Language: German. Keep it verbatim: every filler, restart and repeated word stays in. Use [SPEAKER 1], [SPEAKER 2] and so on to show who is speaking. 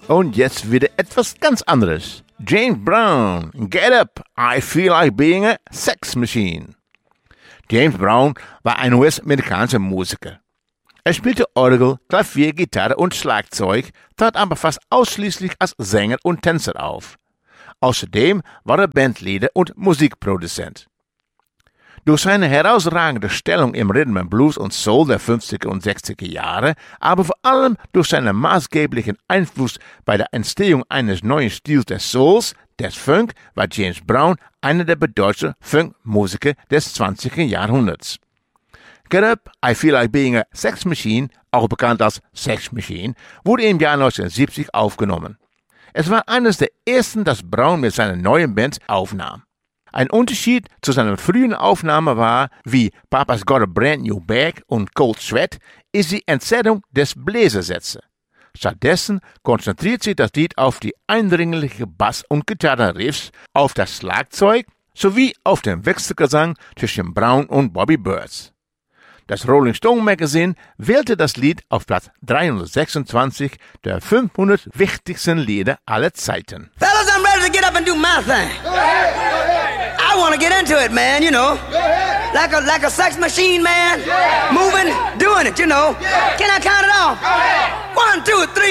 [SPEAKER 1] Und jetzt wieder etwas ganz anderes. James Brown, Get Up, I Feel Like Being a Sex Machine. James Brown war ein U S-amerikanischer Musiker. Er spielte Orgel, Klavier, Gitarre und Schlagzeug, trat aber fast ausschließlich als Sänger und Tänzer auf. Außerdem war er Bandleader und Musikproduzent. Durch seine herausragende Stellung im Rhythm and Blues und Soul der fünfziger und sechziger Jahre, aber vor allem durch seinen maßgeblichen Einfluss bei der Entstehung eines neuen Stils des Souls, des Funk, war James Brown einer der bedeutendsten Funk-Musiker des zwanzigsten Jahrhunderts. Get Up, I Feel Like Being a Sex Machine, auch bekannt als Sex Machine, wurde im Jahr neunzehnhundertsiebzig aufgenommen. Es war eines der ersten, das Brown mit seiner neuen Band aufnahm. Ein Unterschied zu seiner frühen Aufnahme war, wie Papa's Got a Brand New Bag und Cold Sweat, ist die Entzerrung des Bläsersätze. Stattdessen konzentriert sich das Lied auf die eindringliche Bass- und Gitarrenriffs, auf das Schlagzeug sowie auf den Wechselgesang zwischen Brown und Bobby Burns. Das Rolling Stone Magazine wählte das Lied auf Platz dreihundertsechsundzwanzig der fünfhundert wichtigsten Lieder aller Zeiten.
[SPEAKER 2] Fellas, I'm ready to get up and do my thing. I want to get into it, man, you know. Like a like a sex machine, man. Moving, doing it, you know. Can I count it off? One, two, three.